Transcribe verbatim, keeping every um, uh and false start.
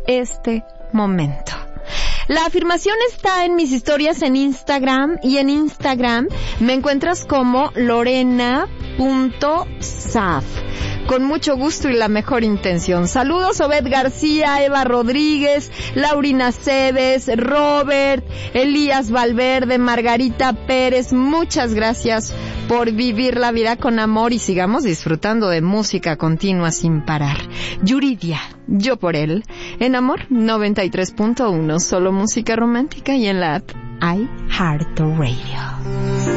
este momento. La afirmación está en mis historias en Instagram, y en Instagram me encuentras como lorena punto saf. Con mucho gusto y la mejor intención. Saludos Obed García, Eva Rodríguez, Laurina Cedes, Robert, Elías Valverde, Margarita Pérez. Muchas gracias por vivir la vida con amor y sigamos disfrutando de música continua sin parar. Yuridia, yo por él, en Amor noventa y tres punto uno, solo música romántica, y en la app iHeartRadio.